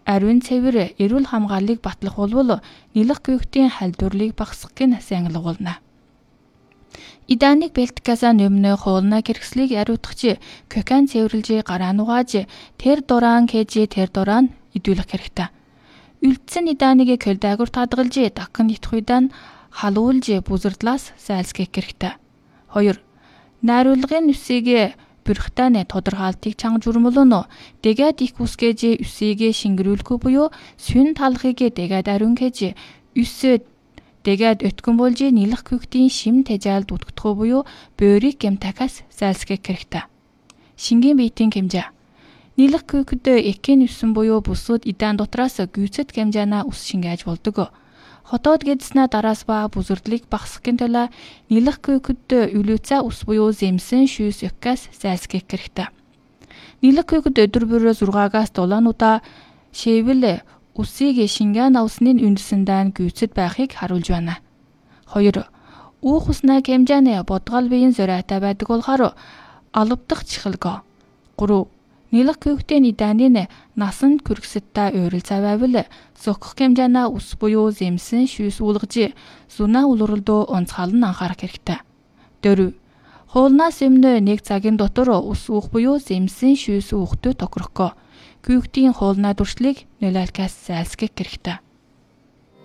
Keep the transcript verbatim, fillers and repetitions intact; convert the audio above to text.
ариун цэвэр эрүүл хамгааллыг батлах болвол нийлэх гүйгтийн халдварлыг багасгах гэн санглагуулна. Идааныг бэлтгэхээс өмнө хуулна хэрэгслийг ариутгach кокаин цэвэрлж гараа нугааж тэр дуран кэж тэр дуран идүүлэх хэрэгтэй. Үлдсэн идааныг көлдаагүр тадгалж дахин итх уйдан халуулж бүзэрдлаас зайлсхийх хэрэгтэй. хоёр. Найруулгын үсийг бүрхтэн тодорхойлтыг чанга журмулно дэгэд их үсгэж үсийг шингэрүүлэхгүй буюу сүн талхыг дэгэд ариун кэж үс дэгэд өткөн болж нийлэх гүйгтийн шим тэжаалд утгахгүй буюу бөөрийг гэмтахаас зайлсхийх хэрэгтэй. Шингийн биетийн хэмжээ. Нийлэх гүйгт экийн үсэн буюу бүсүүд идаан дотроос гүйцэд хэмжээнаа ус шингээж болдог. Хотоод гэдэснэ дараас ба бүзэрдлийг багасгахын тулд нийлэх гүйгт өвлөцөө ус буюу зэмсэн шүүс өгөхөөс зайлсхийх хэрэгтэй. Нийлэх гүйгт өдөр бүр зургаагаас дулаан удаа шээвэл усыг шингэн усны үндэсэндээ гүйцэд байхыг харуулж байна. хоёр. Үүх уснаа хэмжээний бодгол биеийн зөрөөтэй байдаг болохоор албадах чихэлгөө. гурав. Нийлэх гүйгтийн идааны насанд күргсэттэй ууралцаа байвал зөхөх хэмжээнаа ус буюу зэмсэн шүүс уулгаж зунаа улралдөө онцгойлон анхаарах хэрэгтэй. дөрөв. Хуулнаас өмнө нэг цагийн дотор ус уух буюу зэмсэн шүүс уухтөө тохирохгүй. Гүйгтийн хуулнаа дуршлыг нөлөөлөхөөс зайлсхийх хэрэгтэй.